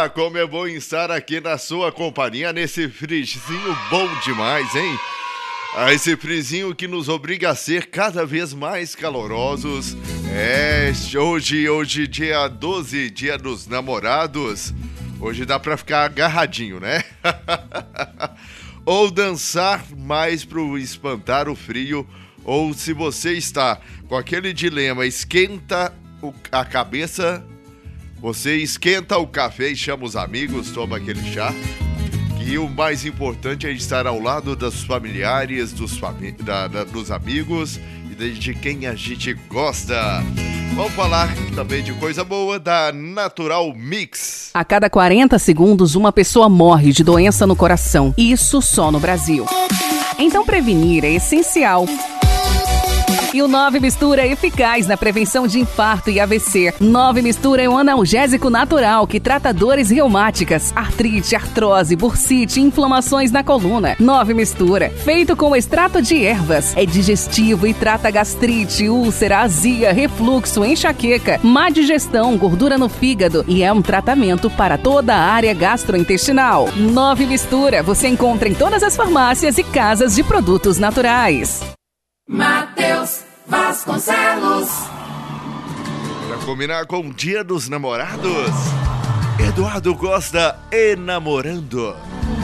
como é bom estar aqui na sua companhia nesse friozinho bom demais, hein? Esse friozinho que nos obriga a ser cada vez mais calorosos. Hoje dia 12, dia dos namorados. Hoje dá pra ficar agarradinho, né? Ou dançar mais pro espantar o frio. Ou se você está com aquele dilema, esquenta a cabeça... Você esquenta o café e chama os amigos, toma aquele chá. E o mais importante é estar ao lado dos familiares, dos amigos e de quem a gente gosta. Vamos falar também de coisa boa da Natural Mix. A cada 40 segundos, uma pessoa morre de doença no coração. Isso só no Brasil. Então prevenir é essencial. E o 9 Mistura é eficaz na prevenção de infarto e AVC. 9 Mistura é um analgésico natural que trata dores reumáticas, artrite, artrose, bursite e inflamações na coluna. 9 Mistura, feito com extrato de ervas, é digestivo e trata gastrite, úlcera, azia, refluxo, enxaqueca, má digestão, gordura no fígado e é um tratamento para toda a área gastrointestinal. 9 Mistura, você encontra em todas as farmácias e casas de produtos naturais. Matheus Vasconcelos. Para combinar com o Dia dos Namorados, Eduardo Costa enamorando.